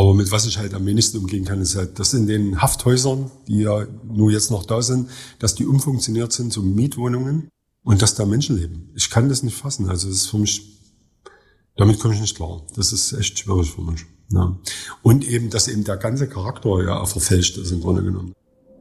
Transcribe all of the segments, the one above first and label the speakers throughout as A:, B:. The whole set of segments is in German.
A: Aber mit was ich halt am wenigsten umgehen kann, ist halt, dass in den Hafthäusern, die ja nur jetzt noch da sind, dass die umfunktioniert sind zu Mietwohnungen und dass da Menschen leben. Ich kann das nicht fassen. Also das ist für mich, damit komme ich nicht klar. Das ist echt schwierig für mich. Ja. Und eben, dass eben der ganze Charakter ja verfälscht ist im Grunde genommen.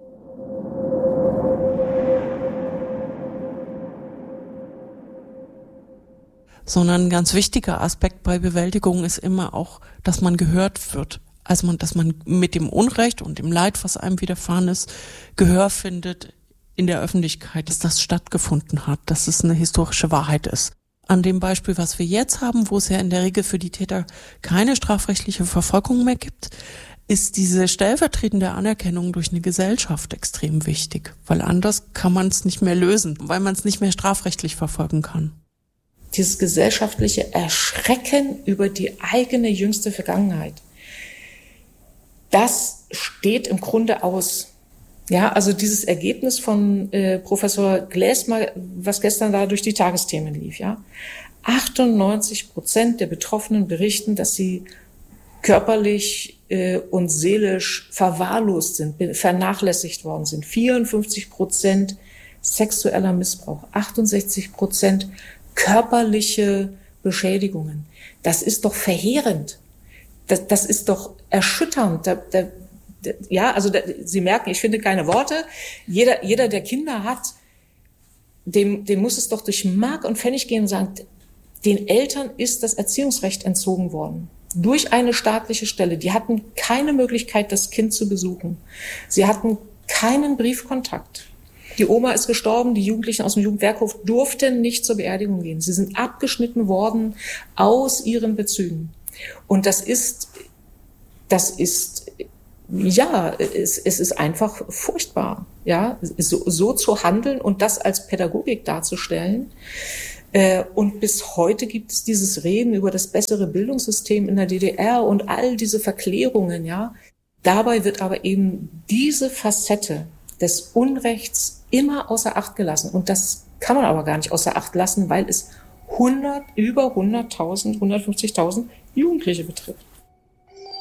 B: Sondern ein ganz wichtiger Aspekt bei Bewältigung ist immer auch, dass man gehört wird. Also dass man mit dem Unrecht und dem Leid, was einem widerfahren ist, Gehör findet in der Öffentlichkeit, dass das stattgefunden hat, dass es eine historische Wahrheit ist. An dem Beispiel, was wir jetzt haben, wo es ja in der Regel für die Täter keine strafrechtliche Verfolgung mehr gibt, ist diese stellvertretende Anerkennung durch eine Gesellschaft extrem wichtig. Weil anders kann man es nicht mehr lösen, weil man es nicht mehr strafrechtlich verfolgen kann.
C: Dieses gesellschaftliche Erschrecken über die eigene jüngste Vergangenheit, das steht im Grunde aus. Ja, also dieses Ergebnis von Professor Glesmer, was gestern da durch die Tagesthemen lief, ja. 98% der Betroffenen berichten, dass sie körperlich und seelisch verwahrlost sind, vernachlässigt worden sind. 54% sexueller Missbrauch, 68% körperliche Beschädigungen. Das ist doch verheerend. Das ist doch erschütternd. Sie merken, ich finde keine Worte. Jeder, der Kinder hat, dem muss es doch durch Mark und Pfennig gehen und sagen, den Eltern ist das Erziehungsrecht entzogen worden. Durch eine staatliche Stelle. Die hatten keine Möglichkeit, das Kind zu besuchen. Sie hatten keinen Briefkontakt. Die Oma ist gestorben, die Jugendlichen aus dem Jugendwerkhof durften nicht zur Beerdigung gehen. Sie sind abgeschnitten worden aus ihren Bezügen. Und es ist einfach furchtbar, ja, so zu handeln und das als Pädagogik darzustellen. Und bis heute gibt es dieses Reden über das bessere Bildungssystem in der DDR und all diese Verklärungen, ja. Dabei wird aber eben diese Facette des Unrechts immer außer Acht gelassen. Und das kann man aber gar nicht außer Acht lassen, weil es über 100.000, 150.000 Jugendliche betrifft.